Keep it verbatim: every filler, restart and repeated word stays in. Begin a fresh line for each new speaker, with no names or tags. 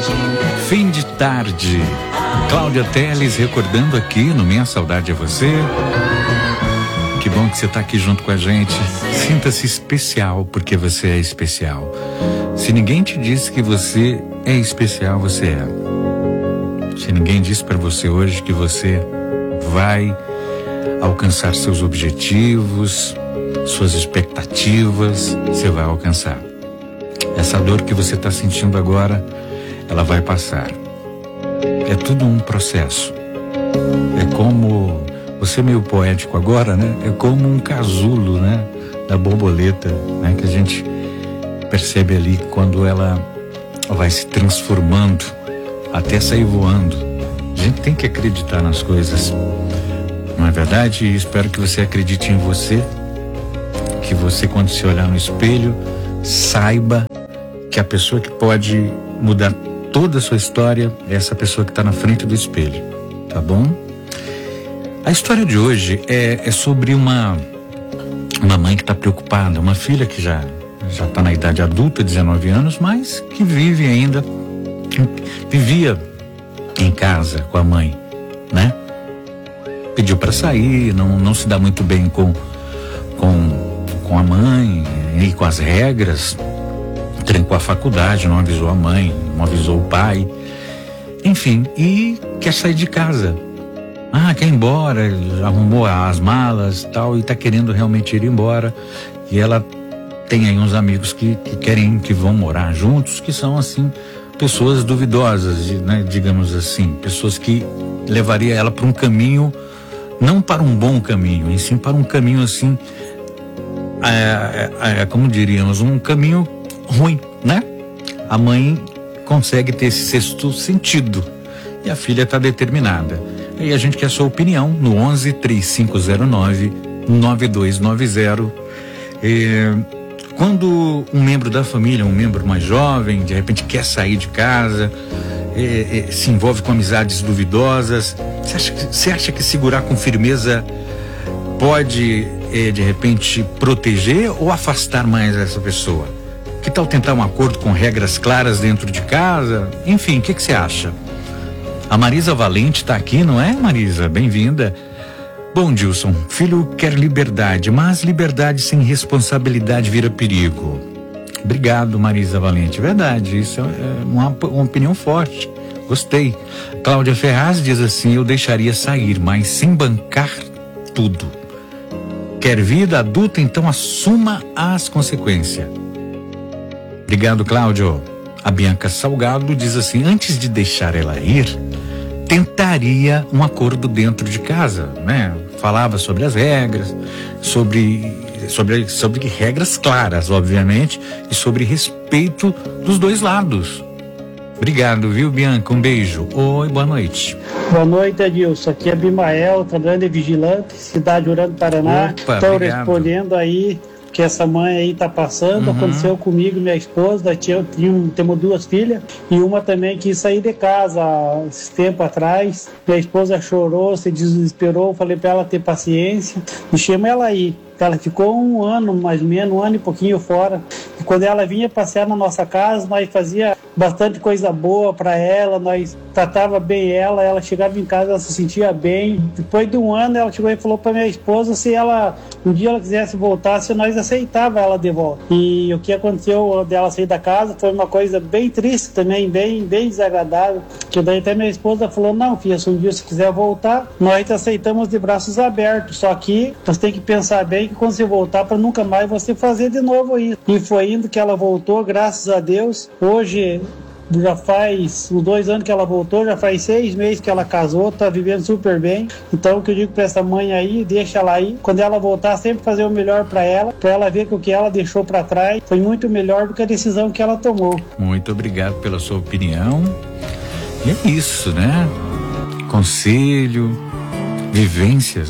Fim de tarde. Cláudia Telles recordando aqui no Minha Saudade é Você. Que bom que você está aqui junto com a gente. Sinta-se especial porque você é especial. Se ninguém te disse que você é especial, você é. Se ninguém disse para você hoje que você vai alcançar seus objetivos, suas expectativas, você vai alcançar. Essa dor que você está sentindo agora, ela vai passar. É tudo um processo. É como, você é meio poético agora, né? É como um casulo, né? Da borboleta, né? Que a gente percebe ali quando ela vai se transformando até sair voando. A gente tem que acreditar nas coisas. Não é verdade? E espero que você acredite em você, que você, quando se olhar no espelho, saiba que a pessoa que pode mudar toda a sua história é essa pessoa que está na frente do espelho, tá bom? A história de hoje é, é sobre uma, uma mãe que está preocupada, uma filha que já já está na idade adulta, dezenove anos, mas que vive ainda, vivia em casa com a mãe, né? Pediu para sair, não, não se dá muito bem com, com, com a mãe e com as regras, trancou a faculdade, não avisou a mãe, não avisou o pai, enfim, e quer sair de casa. Ah, quer ir embora, arrumou as malas e tal, e tá querendo realmente ir embora, e ela tem aí uns amigos que, que querem, que vão morar juntos, que são assim, pessoas duvidosas, né, digamos assim, pessoas que levaria ela para um caminho, não para um bom caminho, e sim para um caminho assim, é, é, é, como diríamos, um caminho ruim, né? A mãe consegue ter esse sexto sentido e a filha está determinada. E a gente quer a sua opinião no onze, três cinco zero nove, nove dois nove zero. É, quando um membro da família, um membro mais jovem, de repente quer sair de casa, é, é, se envolve com amizades duvidosas, você acha, você acha que segurar com firmeza pode, é, de repente, proteger ou afastar mais essa pessoa? Que tal tentar um acordo com regras claras dentro de casa? Enfim, o que, que você acha? A Marisa Valente está aqui, não é, Marisa? Bem-vinda. Bom, Dilson, filho quer liberdade, mas liberdade sem responsabilidade vira perigo. Obrigado, Marisa Valente. Verdade, isso é uma, uma opinião forte. Gostei. Cláudia Ferraz diz assim: eu deixaria sair, mas sem bancar tudo. Quer vida adulta, então assuma as consequências. Obrigado, Cláudio. A Bianca Salgado diz assim: antes de deixar ela ir, tentaria um acordo dentro de casa, né? Falava sobre as regras, sobre, sobre, sobre regras claras, obviamente, e sobre respeito dos dois lados. Obrigado, viu, Bianca? Um beijo. Oi, boa noite.
Boa noite, Adilson. Aqui é Bimael, trabalhando de vigilante, cidade de Urano, Paraná. Estou respondendo aí que essa mãe aí tá passando. Uhum. Aconteceu comigo e minha esposa. Nós tinha, tinha, temos duas filhas e uma também quis sair de casa há esse tempo atrás. Minha esposa chorou, se desesperou. Falei para ela ter paciência e chama ela aí. Ela ficou um ano, mais ou menos, um ano e pouquinho fora. E quando ela vinha passear na nossa casa, nós fazia bastante coisa boa para ela, nós tratava bem ela, ela chegava em casa, ela se sentia bem. Depois de um ano, ela chegou e falou para minha esposa se ela, um dia ela quisesse voltar, se nós aceitava ela de volta. E o que aconteceu dela sair da casa foi uma coisa bem triste também, bem, bem desagradável. Que daí até minha esposa falou: não, filha, se um dia você quiser voltar, nós te aceitamos de braços abertos. Só que você tem que pensar bem que quando você voltar, para nunca mais você fazer de novo isso. E foi indo que ela voltou, graças a Deus. Hoje já faz uns dois anos que ela voltou, já faz seis meses que ela casou, tá vivendo super bem. Então o que eu digo para essa mãe aí, deixa ela aí. Quando ela voltar, sempre fazer o melhor para ela, para ela ver que o que ela deixou para trás foi muito melhor do que a decisão que ela tomou.
Muito obrigado pela sua opinião. E é isso, né? Conselho, vivências,